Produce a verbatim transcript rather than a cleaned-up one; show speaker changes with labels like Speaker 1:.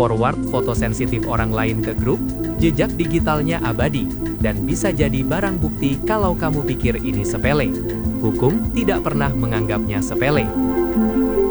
Speaker 1: Forward foto sensitif orang lain ke grup, jejak digitalnya abadi, dan bisa jadi barang bukti kalau kamu pikir ini sepele. Hukum tidak pernah menganggapnya sepele.